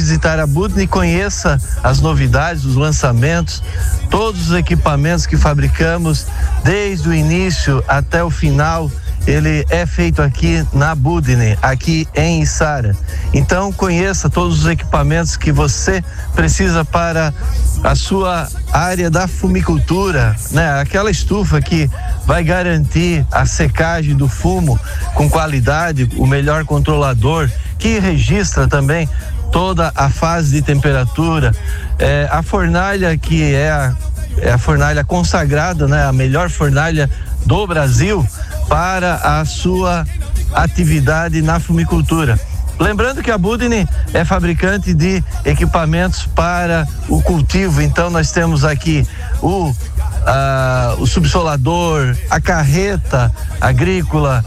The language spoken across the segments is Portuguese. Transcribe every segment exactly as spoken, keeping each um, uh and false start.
visitar a Budni e conheça as novidades, os lançamentos, todos os equipamentos que fabricamos desde o início até o final. Ele é feito aqui na Budni, aqui em Içara. Então conheça todos os equipamentos que você precisa para a sua área da fumicultura, né? Aquela estufa que vai garantir a secagem do fumo com qualidade, o melhor controlador, que registra também toda a fase de temperatura, é, a fornalha que é a, é a fornalha consagrada, né? A melhor fornalha do Brasil para a sua atividade na fumicultura. Lembrando que a Budni é fabricante de equipamentos para o cultivo, então nós temos aqui o, a, o subsolador, a carreta agrícola,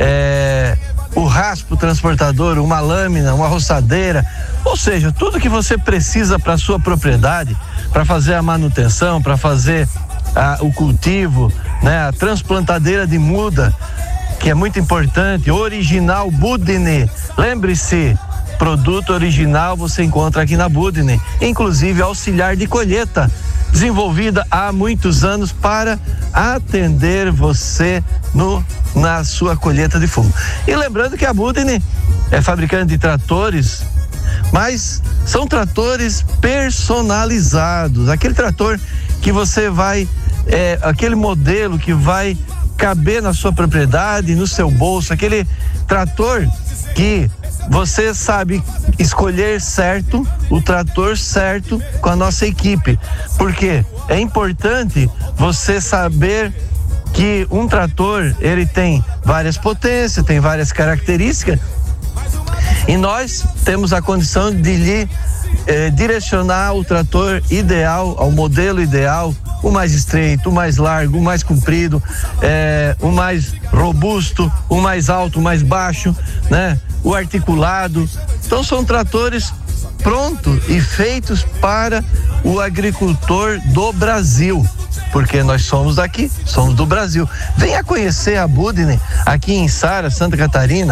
é, o raspo transportador, uma lâmina, uma roçadeira, ou seja, tudo que você precisa para a sua propriedade, para fazer a manutenção, para fazer a, o cultivo, né? A transplantadeira de muda, que é muito importante, original Budni. Lembre-se, produto original você encontra aqui na Budni, inclusive auxiliar de colheita, desenvolvida há muitos anos para atender você no, na sua colheita de fumo. E lembrando que a Budni é fabricante de tratores, mas são tratores personalizados, aquele trator que você vai, é, aquele modelo que vai caber na sua propriedade, no seu bolso, aquele trator que você sabe escolher certo, o trator certo com a nossa equipe, porque é importante você saber que um trator, ele tem várias potências, tem várias características, e nós temos a condição de lhe eh, direcionar o trator ideal, ao modelo ideal, o mais estreito, o mais largo, o mais comprido, é, o mais robusto, o mais alto, o mais baixo, né? O articulado. Então são tratores prontos e feitos para o agricultor do Brasil, porque nós somos daqui, somos do Brasil. Venha conhecer a Budni aqui em Içara, Santa Catarina,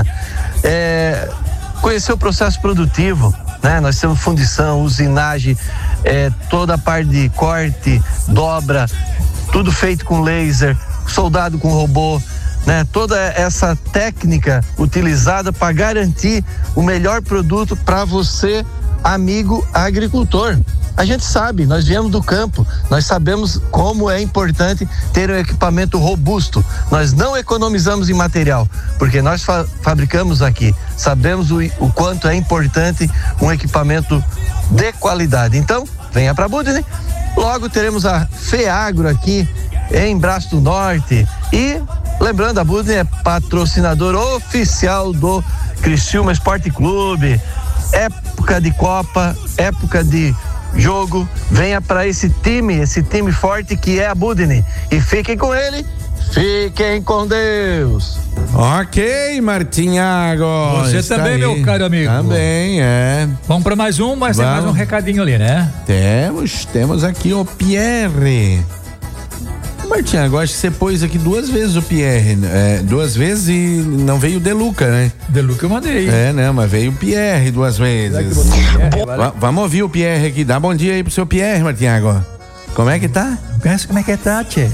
é, conhecer o processo produtivo, né? Nós temos fundição, usinagem, é, toda a parte de corte, dobra, tudo feito com laser, soldado com robô, né? Toda essa técnica utilizada para garantir o melhor produto para você, amigo agricultor. A gente sabe, nós viemos do campo, nós sabemos como é importante ter um equipamento robusto. Nós não economizamos em material, porque nós fa- fabricamos aqui. Sabemos o, o quanto é importante um equipamento de qualidade. Então, venha para a Budni. Logo teremos a FEAGRO aqui em Braço do Norte. E lembrando, a Budni é patrocinador oficial do Criciúma Esporte Clube. Época de Copa, época de jogo, venha para esse time, esse time forte que é a Budni. E fiquem com ele, fiquem com Deus. Ok, Martinhago. Você também, aí, meu caro amigo. Também, é. Vamos para mais um, mas tem mais um recadinho ali, né? Temos, temos aqui o Pierre. Martinhago, acho que você pôs aqui duas vezes o Pierre, é, duas vezes e não veio o Deluca, né? Deluca eu mandei. É, não, mas veio o Pierre duas vezes. Pierre, vale. Vamos ouvir o Pierre aqui, dá bom dia aí pro seu Pierre, Martinhago. Como é que tá? Como é que tá, tchê?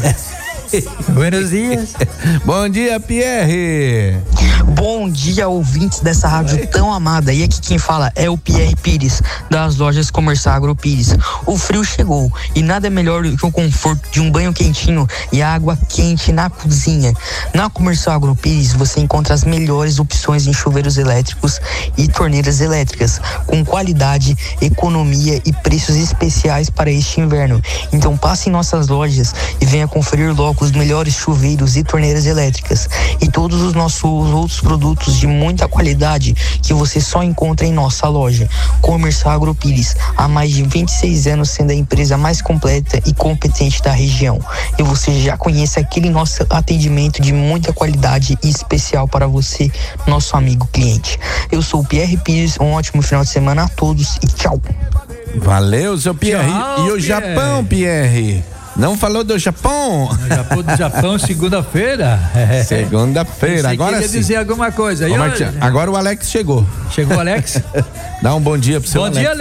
Buenos dias. Bom dia, Pierre. Bom dia, ouvintes dessa rádio Oi. tão amada. E aqui quem fala é o Pierre Pires, das lojas Comercial Agro Pires. O frio chegou e nada é melhor do que o conforto de um banho quentinho e água quente na cozinha. Na Comercial Agro Pires você encontra as melhores opções em chuveiros elétricos e torneiras elétricas, com qualidade, economia e preços especiais para este inverno. Então passe em nossas lojas e venha conferir logo os melhores chuveiros e torneiras elétricas e todos os nossos outros produtos de muita qualidade que você só encontra em nossa loja Comercial Agro Pires, há mais de vinte e seis anos sendo a empresa mais completa e competente da região. E você já conhece aquele nosso atendimento de muita qualidade e especial para você, nosso amigo cliente. Eu sou o Pierre Pires, um ótimo final de semana a todos e tchau. Valeu, seu Pierre. Tchau, e o Pierre. Japão, Pierre? Não falou do Japão? No Japão, do Japão, segunda-feira. Segunda-feira, agora queria sim. dizer alguma coisa. Ô, Martinha, agora o Alex chegou. Chegou o Alex? Dá um bom dia pro seu Bom Alex. dia,